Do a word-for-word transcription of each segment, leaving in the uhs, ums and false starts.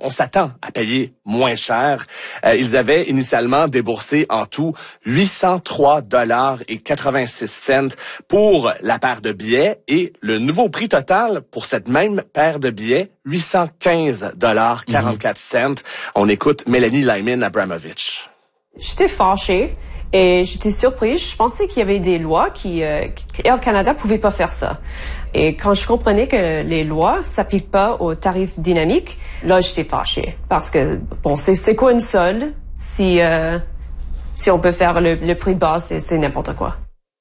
on s'attend à payer moins cher. Euh, ils avaient initialement déboursé en tout huit cent trois dollars et quatre-vingt-six cents pour la paire de billets et le nouveau prix total pour cette même paire de billets, huit cent quinze dollars et quarante-quatre cents. Mm-hmm. On écoute Mélanie Lyman-Abramovich. J'étais fâchée. Et j'étais surprise. Je pensais qu'il y avait des lois qui, euh, Air Canada pouvait pas faire ça. Et quand je comprenais que les lois s'appliquent pas aux tarifs dynamiques, là, j'étais fâchée. Parce que, bon, c'est, c'est quoi une solde? Si, euh, si on peut faire le, le prix de base, c'est, c'est n'importe quoi.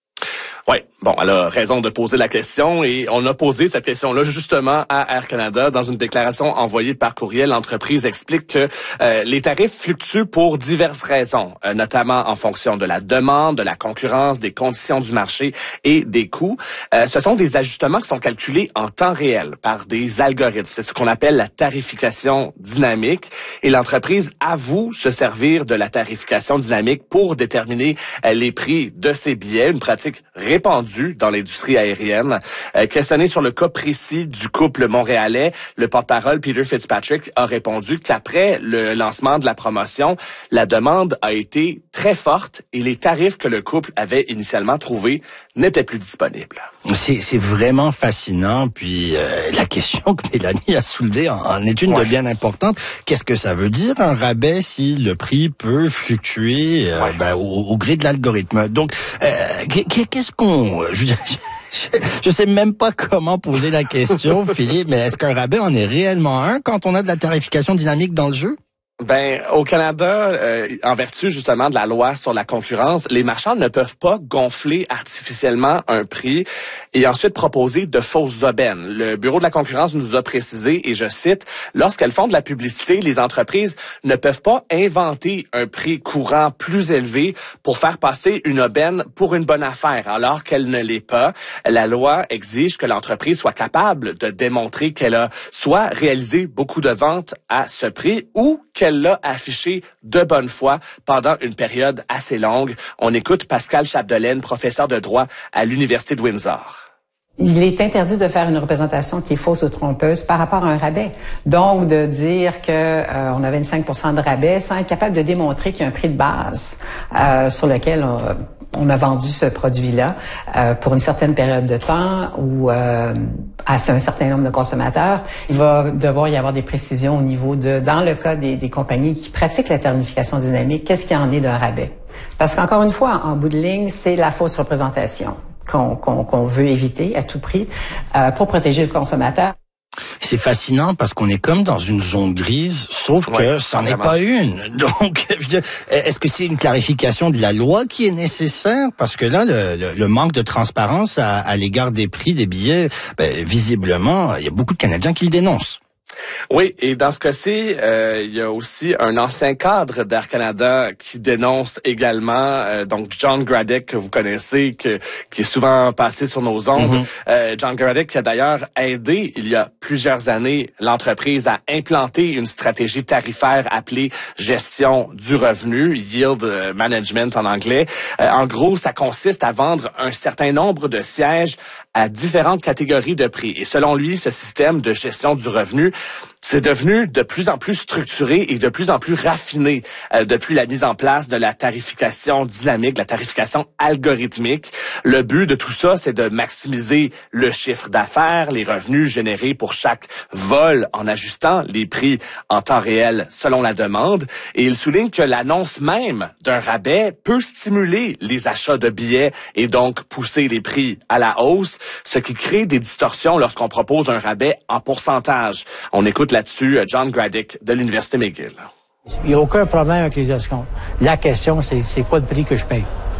Oui, bon, elle a raison de poser la question et on a posé cette question-là justement à Air Canada. Dans une déclaration envoyée par courriel, l'entreprise explique que euh, les tarifs fluctuent pour diverses raisons, euh, notamment en fonction de la demande, de la concurrence, des conditions du marché et des coûts. Euh, ce sont des ajustements qui sont calculés en temps réel par des algorithmes. C'est ce qu'on appelle la tarification dynamique et l'entreprise avoue se servir de la tarification dynamique pour déterminer euh, les prix de ses billets, une pratique répandu dans l'industrie aérienne. Euh, questionné sur le cas précis du couple montréalais, le porte-parole Peter Fitzpatrick a répondu qu'après le lancement de la promotion, la demande a été très forte et les tarifs que le couple avait initialement trouvés n'étaient plus disponibles. C'est, c'est vraiment fascinant. Puis euh, la question que Mélanie a soulevée en, en est une ouais. de bien importante. Qu'est-ce que ça veut dire un rabais si le prix peut fluctuer euh, ouais. ben, au, au gré de l'algorithme? Donc, euh, qu'est-ce qu'on... Je, je, je sais même pas comment poser la question, Philippe, mais est-ce qu'un rabais en est réellement un quand on a de la tarification dynamique dans le jeu? Ben, au Canada, euh, en vertu justement de la loi sur la concurrence, les marchands ne peuvent pas gonfler artificiellement un prix et ensuite proposer de fausses aubaines. Le Bureau de la concurrence nous a précisé, et je cite, « Lorsqu'elles font de la publicité, les entreprises ne peuvent pas inventer un prix courant plus élevé pour faire passer une aubaine pour une bonne affaire, alors qu'elle ne l'est pas. La loi exige que l'entreprise soit capable de démontrer qu'elle a soit réalisé beaucoup de ventes à ce prix ou qu'elle qu'elle l'a affiché de bonne foi pendant une période assez longue. » On écoute Pascal Chapdelaine, professeur de droit à l'Université de Windsor. Il est interdit de faire une représentation qui est fausse ou trompeuse par rapport à un rabais. Donc, de dire que euh, on a vingt-cinq pour cent de rabais sans être capable de démontrer qu'il y a un prix de base euh, sur lequel on, on a vendu ce produit-là euh, pour une certaine période de temps ou euh, à un certain nombre de consommateurs. Il va devoir y avoir des précisions au niveau de, dans le cas des, des compagnies qui pratiquent la tarification dynamique, qu'est-ce qu'il y en est d'un rabais? Parce qu'encore une fois, en bout de ligne, c'est la fausse représentation qu'on, qu'on, qu'on veut éviter à tout prix euh, pour protéger le consommateur. C'est fascinant parce qu'on est comme dans une zone grise, sauf ouais, que ça n'est pas une. Donc, je veux dire, est-ce que c'est une clarification de la loi qui est nécessaire? Parce que là, le, le, le manque de transparence à, à l'égard des prix des billets, ben, visiblement, il y a beaucoup de Canadiens qui le dénoncent. Oui, et dans ce cas-ci, euh, il y a aussi un ancien cadre d'Air Canada qui dénonce également, euh, donc John Graddick, que vous connaissez, que, qui est souvent passé sur nos ondes. Mm-hmm. Euh, John Graddick qui a d'ailleurs aidé, il y a plusieurs années, l'entreprise à implanter une stratégie tarifaire appelée gestion du revenu, yield management en anglais. Euh, en gros, ça consiste à vendre un certain nombre de sièges à différentes catégories de prix. Et selon lui, ce système de gestion du revenu, c'est devenu de plus en plus structuré et de plus en plus raffiné euh, depuis la mise en place de la tarification dynamique, la tarification algorithmique. Le but de tout ça, c'est de maximiser le chiffre d'affaires, les revenus générés pour chaque vol en ajustant les prix en temps réel selon la demande. Et il souligne que l'annonce même d'un rabais peut stimuler les achats de billets et donc pousser les prix à la hausse, ce qui crée des distorsions lorsqu'on propose un rabais en pourcentage. On écoute là-dessus John Graddick de l'Université McGill. Il n'y a aucun problème avec les escomptes. La question, c'est c'est quoi le prix que je paye?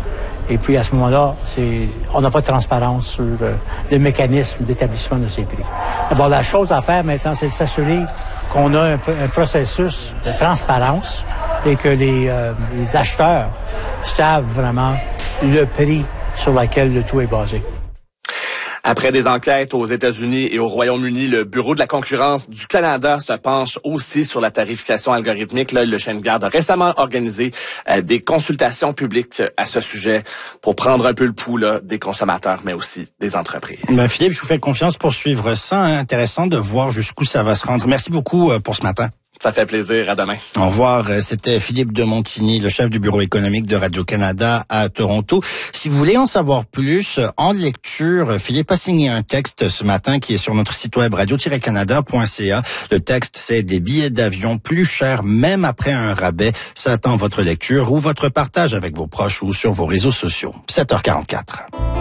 Et puis, à ce moment-là, c'est on n'a pas de transparence sur euh, le mécanisme d'établissement de ces prix. D'abord, la chose à faire maintenant, c'est de s'assurer qu'on a un, un processus de transparence et que les, euh, les acheteurs savent vraiment le prix sur lequel le tout est basé. Après des enquêtes aux États-Unis et au Royaume-Uni, le Bureau de la concurrence du Canada se penche aussi sur la tarification algorithmique. Là, le chien de garde a récemment organisé euh, des consultations publiques à ce sujet pour prendre un peu le pouls là, des consommateurs, mais aussi des entreprises. Ben Philippe, je vous fais confiance pour suivre ça. Hein. Intéressant de voir jusqu'où ça va se rendre. Merci beaucoup pour ce matin. Ça fait plaisir. À demain. Au revoir. C'était Philippe de Montigny, le chef du bureau économique de Radio-Canada à Toronto. Si vous voulez en savoir plus, en lecture, Philippe a signé un texte ce matin qui est sur notre site web radio tiret canada point c a. Le texte, c'est des billets d'avion plus chers même après un rabais. Ça attend votre lecture ou votre partage avec vos proches ou sur vos réseaux sociaux. sept heures quarante-quatre.